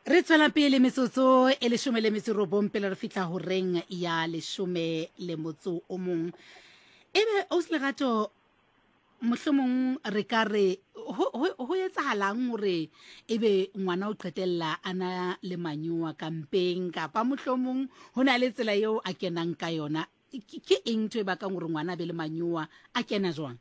Re tswela pele metsotso e 19 pele re fitla ho reng ya 11 o mong. Ebe o se legato mohlomong re ka re ho etsahalang hore ebe ngwana o qetella ana le manyoa kampeng kapa mohlomong hona le tsela eo a kenang ka yona ke eng tse ba ka ngore ngwana be le manyoa a kena jwang?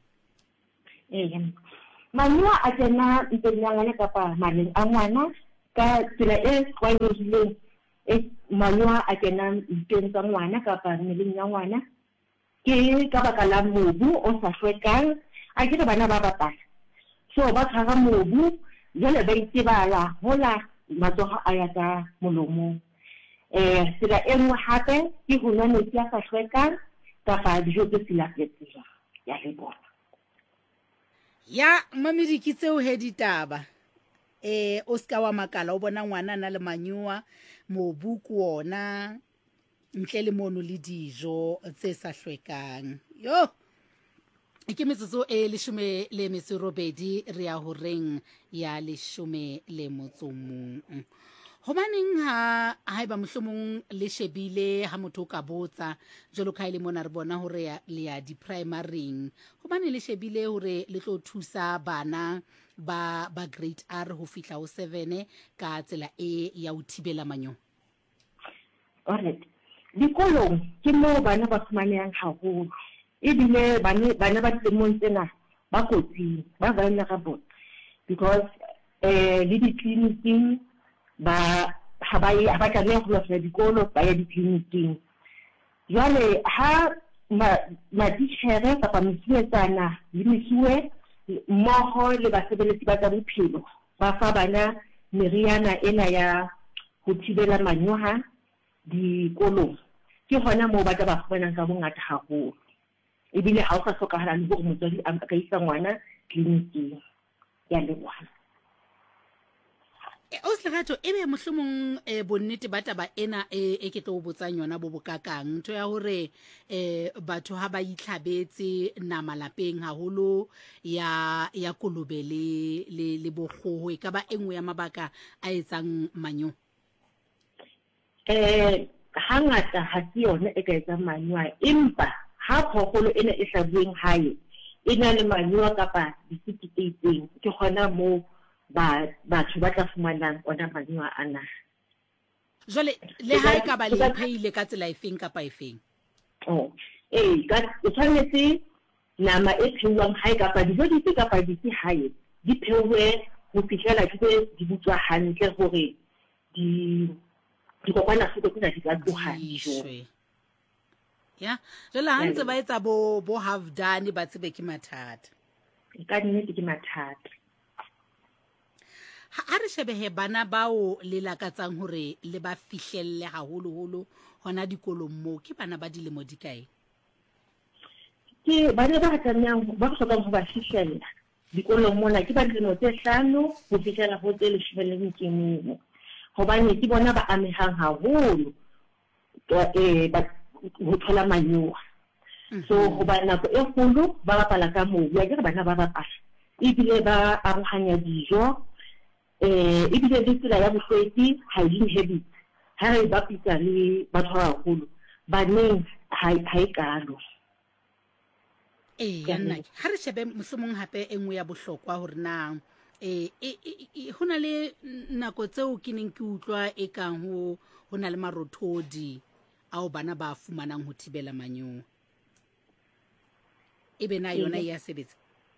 Manyoa a kena nteng ya ngwana kapa maleng a ngwana ka tsela e tlwaelehileng manyoa a kena nteng tsa ngwana kapa mmeleng ya ngwana ke ka baka la mobu o sa hlwekang. A ke bana ba bapala so ba tshwara mobu jwale ba itebala hola matsoho a ya ka molomong. Tsela e nngwe hape ke ho nwa metsi a sa hlwekang kapa dijo tse silafetseng ya le bona. Ya mamediki tseo he ditaba o ska wa makala o bona ngwana na le manyoa mobu ko ona ntle le mono le dijo tse sa hlwekang. Yo ke metsotso e 18 re ya ho reng ya 11. Hobaneng ha eba mohlomong le shebile ha motho ka botsa jolo ka ile mona re bona hore le ya di primarying hobane le shebile hore le tlo thusa bana ba grade R ho fihla ho 7 ka tsela e ya ho thibela manyo. Alright, dikolong ke mo bana ba fumanang haholo ebile bana ba dilemong tsena ba kotsing ba vulnerable because le di-clinicing ba ka le ho la dikolo ba ya di-clinicing. Jwale ha matitjhere kapa mesuetsana le mesuwe mmoho le basebeletsi ba tsa bophelo ba fa bana meriana ena ya ho thibela manyoha dikolong, ke hona moo ba tla ba fumanang ka bongata haholo ebile ha o sa hlokahala le hore motswadi a ka isa ngwana clinicing ya Lebohana. O se legato ebe mohlomong bonnete ba taba ena e ke tlo botsang yona bo bokakang ntho ya hore batho ha ba itlhabetse nama lapeng haholo ya kolobe le bokgoho e ka ba engwe ya mabaka a etsang manyo. Hangata ha se yona e ka etsang manyoa empa ha phokolo ena e hlabuweng hae e na le manyoa kapa disiki tse itseng ke hona moo batho ba tla fumanang ona manyoa ana. Jwale le ha e ka ba le pheile ka tsela efeng kapa efeng? O tshwanetse nama e pheuwang hae kapa dijo dife kapa dife hae di pheuwe ho fihlela di butswa hantle hore dikokwanahloko tsena di ka tloha dijong. Ya jwale ha ntse ba etsa bo have done ba tsebe ke mathata. Ka nnete ke mathata. Ha re shebehe bana bao le lakatsang hore le ba fihlelle haholo hona dikolong moo ke bana ba dilemo di kae? Ke bana ba tsamayang ba hlokang ho ba fihlella dikolong mona ke ba dilemo tse 5 ho fihlela ho tse 11 hobane ke bona ba amehang haholo ho thola manyoa. So ho ba nako e kgolo ba bapala ka mobu ya ke bana ba bapala ebile ba arohanya dijo ebile le tsela ya bohlweki hygiene habits ha re bapisa le batho ba baholo baneng ha e kalo. Nna ha re shebe mohlomong hape engwe ya bohlokwa hore na hona le nako tseo ke neng ke utlwa e kang ho na le marothodi ao bana ba fumanang ho thibela manyoa ebe na yona ya sebetsa?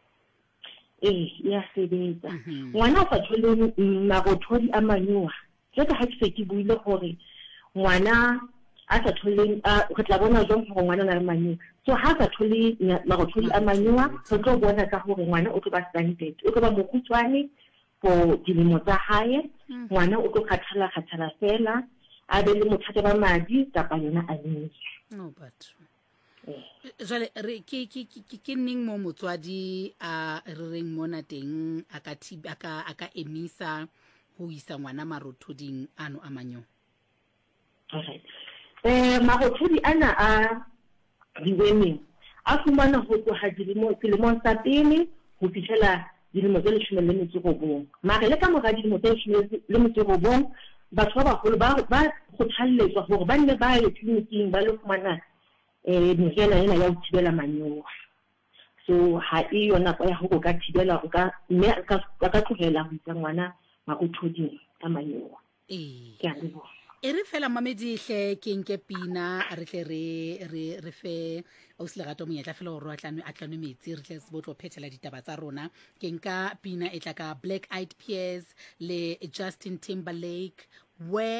Ya sebetsa. Ngwana o sa thole marothodi a manyoa jwale ha ke se ke buile hore ngwana a sa thole re tla bona jwang hore ngwana na le manyoa. So ha sa thole marothodi a manyoa re tlo bona ka hore ngwana o tlo ba standard o tlo ba mokhutswane for dilemo tsa hae, ngwana o tlo kgathala fela a be le mothata ba madi kapa yona anemia. No but jwale re ke neng mo motswadi a re reng mona teng a ka emisa ho isa ngwana marothoding ano a manyo? Alright, marothodi ana a di-women a fumana ho tloha selemong sa 1 ho fihlela dilemo tse 19 mara le ka mora dilemo tse 19 batho ba bagolo ba kgothalletswa gore ba nne ba ye tleliniking ba le fumana meriana ena ya ho thibela manyowa. So ha e yona nako ya go ka thibela mme ka tlogela ho itsa ngwana maothoding ka manyowa. Ke a leboha. E re fela mamedihle ke nke pina re tle re fe Ausi-Lerato monyetla fela gore a tlanwe metsi re tle se botlo phethela ditaba tsa rona. Ke nka pina e tla ka Black Eyed Peas le Justin Timberlake, Where